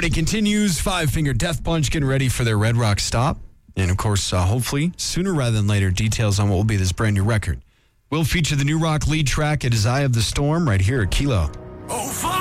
party continues. Five Finger Death Punch getting ready for their Red Rock stop. And, of course, hopefully, sooner rather than later, details on what will be this brand new record. We'll feature the new rock lead track. It is Eye of the Storm right here at Kilo. Oh,